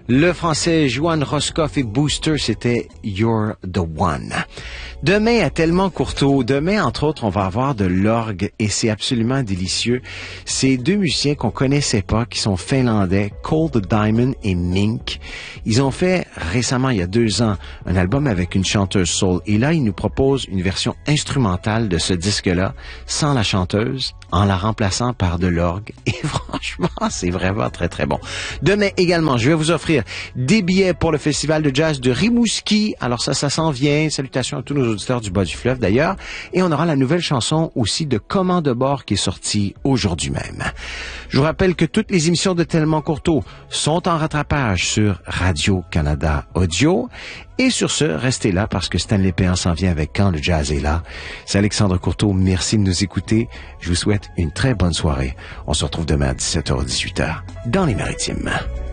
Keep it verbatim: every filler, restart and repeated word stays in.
Le français Johan Roscoff et Booster, c'était You're the One. Demain, à Tellement Courteau, demain, entre autres, on va avoir de l'orgue et c'est absolument délicieux. C'est deux musiciens qu'on connaissait pas, qui sont finlandais, Cold Diamond et Mink. Ils ont fait récemment, il y a deux ans, un album avec une chanteuse soul. Et là, ils nous proposent une version instrumentale de ce disque-là, sans la chanteuse, en la remplaçant par de l'orgue. Et franchement, c'est vraiment très, très bon. Demain également, je vais vous offrir des billets pour le Festival de jazz de Rimouski. Alors ça, ça s'en vient. Salutations à tous nos auditeurs du bas du fleuve d'ailleurs. Et on aura la nouvelle chanson aussi de Comment de bord qui est sortie aujourd'hui même. Je vous rappelle que toutes les émissions de Tellement Courteau sont en rattrapage sur Radio-Canada Audio. Et sur ce, restez là parce que Stanley Péan s'en vient avec Quand le jazz est là. C'est Alexandre Courteau. Merci de nous écouter. Je vous souhaite une très bonne soirée. On se retrouve demain à dix-sept heures dix-huit heures dans les Maritimes.